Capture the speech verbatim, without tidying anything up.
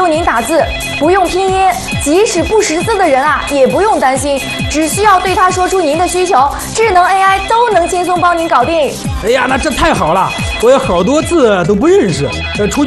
救您打字，不用拼音，即使不识字的人啊也不用担心，只需要对它说出您的需求，智能 A I 都能轻松帮您搞定。 哎呀，那这太好了，我有好多字都不认识，呃，出。